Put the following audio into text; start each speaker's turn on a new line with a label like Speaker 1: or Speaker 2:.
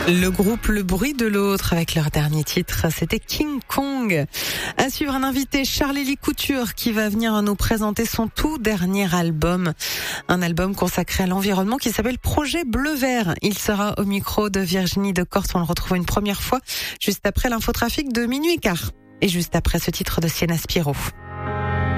Speaker 1: Le groupe Le Bruit de l'Autre avec leur dernier titre, c'était King Kong. À suivre, un invité, Charlélie Couture, qui va venir nous présenter son tout dernier album. Un album consacré à l'environnement qui s'appelle Projet Bleu-Vert. Il sera au micro de Virginie de Corse. On le retrouve une première fois juste après l'infotrafic de minuit et quart. Et juste après ce titre de Sienna Spiro.